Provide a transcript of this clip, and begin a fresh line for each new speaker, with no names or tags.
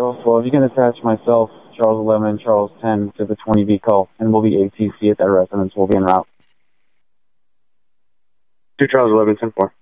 Charles 12, you can attach myself, Charles 11, and Charles 10 to the 20B call, and we'll be ATC at that residence. We'll be en route.
2 Charles 11, 10-4.